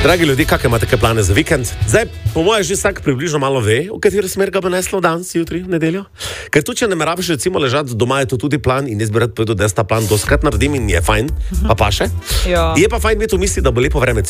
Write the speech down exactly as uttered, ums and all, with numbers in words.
Dragi ljudje, kakšne imate kaj plane za vikend? Zdaj, po mojem, že vsak približno malo ve, v katero smer ga bo neslo danes, jutri, v nedeljo. Ker tu, če ne meravaš recimo ležati doma, je to tudi plan in jaz bi rad povedal, da jaz ta plan doskrat naredim in je fajn, pa pa še. Ja. Je pa fajn imeti v misli, da bo lepo vreme